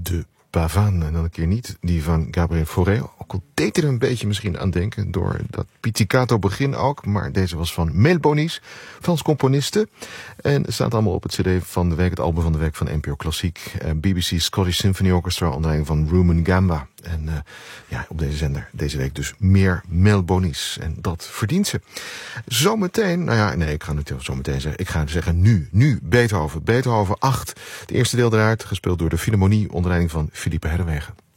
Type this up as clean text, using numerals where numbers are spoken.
de Pavane. En dan een keer niet die van Gabriel Fauré. Ook al deed er een beetje misschien aan denken door dat pizzicato begin ook. Maar deze was van Mel Bonis, Frans componiste. En staat allemaal op het cd van de week, het album van de week van NPO Klassiek. BBC Scottish Symphony Orchestra onder leiding van Rumen Gamba. En op deze zender deze week dus meer Mel Bonis. En dat verdient ze. Zometeen, ik ga niet zometeen zeggen. Ik ga zeggen nu Beethoven. Beethoven 8. Het eerste deel eruit, gespeeld door de Philharmonie onder leiding van Philippe Herrewegen.